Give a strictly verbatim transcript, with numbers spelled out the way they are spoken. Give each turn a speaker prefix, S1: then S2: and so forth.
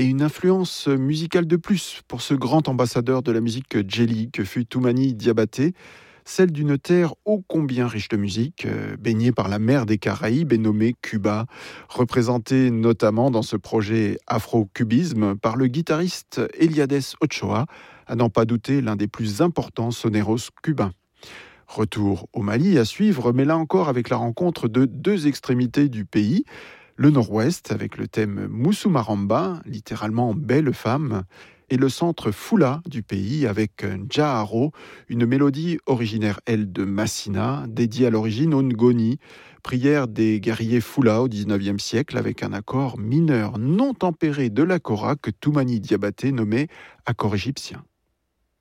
S1: et une influence musicale de plus pour ce grand ambassadeur de la musique djeli que fut Toumani Diabaté, celle d'une terre ô combien riche de musique, euh, baignée par la mer des Caraïbes et nommée Cuba, représentée notamment dans ce projet afro-cubisme par le guitariste Eliades Ochoa, à n'en pas douter l'un des plus importants soneros cubains. Retour au Mali à suivre, mais là encore avec la rencontre de deux extrémités du pays. Le nord-ouest avec le thème Moussou Maramba, littéralement belle femme, et le centre Fula du pays avec Njaharo, une mélodie originaire, elle, de Massina, dédiée à l'origine au Ngoni, prière des guerriers Fula au dix-neuvième siècle avec un accord mineur non tempéré de la kora que Toumani Diabaté nommait accord égyptien.